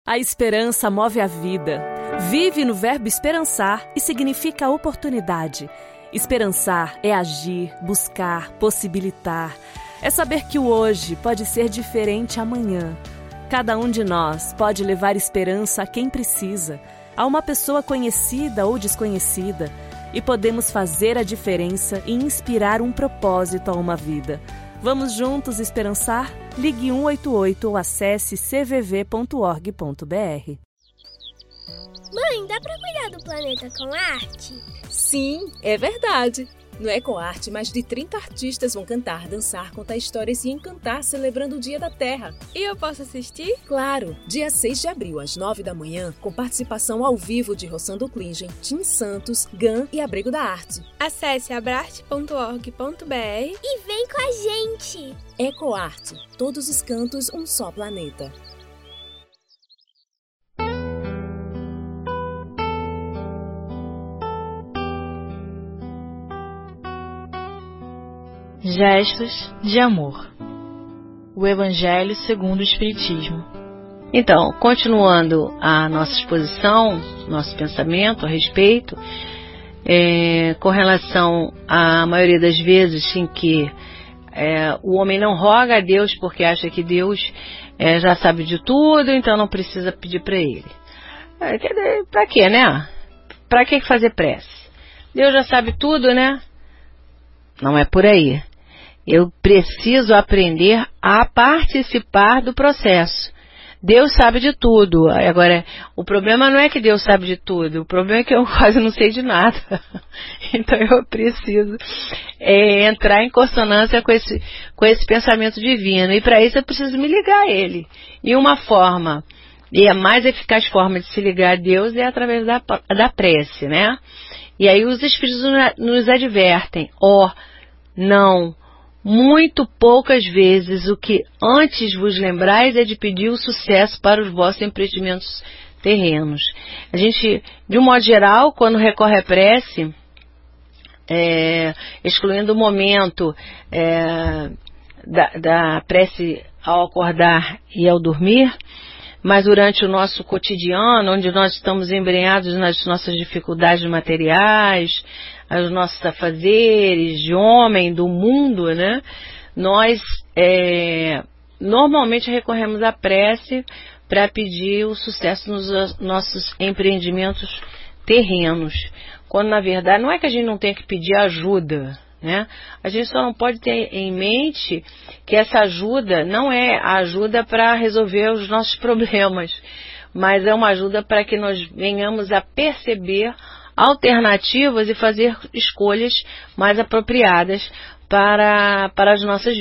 A esperança move a vida. Vive no verbo esperançar e significa oportunidade. Esperançar é agir, buscar, possibilitar. É saber que o hoje pode ser diferente amanhã. Cada um de nós pode levar esperança a quem precisa, a uma pessoa conhecida ou desconhecida, e podemos fazer a diferença e inspirar um propósito a uma vida. Vamos juntos esperançar? Ligue 188 ou acesse cvv.org.br. Mãe, dá pra cuidar do planeta com arte? Sim, é verdade. No EcoArte, mais de 30 artistas vão cantar, dançar, contar histórias e encantar celebrando o Dia da Terra. E eu posso assistir? Claro! Dia 6 de abril, às 9 da manhã, com participação ao vivo de Rossando Klingen, Tim Santos, GAN e Abrigo da Arte. Acesse abrarte.org.br e vem com a gente! EcoArte. Todos os cantos, um só planeta. Gestos de amor. O Evangelho segundo o Espiritismo. Então, continuando a nossa exposição, nosso pensamento a respeito, com relação à maioria das vezes em que o homem não roga a Deus porque acha que Deus já sabe de tudo, então não precisa pedir para ele. Para quê, né? Para que fazer prece? Deus já sabe tudo, né? Não é por aí. Eu preciso aprender a participar do processo. Deus sabe de tudo. Agora, o problema não é que Deus sabe de tudo. O problema é que eu quase não sei de nada. Então, eu preciso entrar em consonância com esse pensamento divino. E, para isso, eu preciso me ligar a Ele. E uma forma, e a mais eficaz forma de se ligar a Deus é através da prece, né? E aí, os Espíritos nos advertem. Não, muito poucas vezes o que antes vos lembrais é de pedir o sucesso para os vossos empreendimentos terrenos. A gente, de um modo geral, quando recorre à prece, excluindo o momento da prece ao acordar e ao dormir, mas durante o nosso cotidiano, onde nós estamos embrenhados nas nossas dificuldades materiais, os nossos afazeres de homem, do mundo, né? Nós normalmente recorremos à prece para pedir o sucesso nos nossos empreendimentos terrenos. Quando, na verdade, não é que a gente não tenha que pedir ajuda, né? A gente só não pode ter em mente que essa ajuda não é a ajuda para resolver os nossos problemas, mas é uma ajuda para que nós venhamos a perceber alternativas e fazer escolhas mais apropriadas para as nossas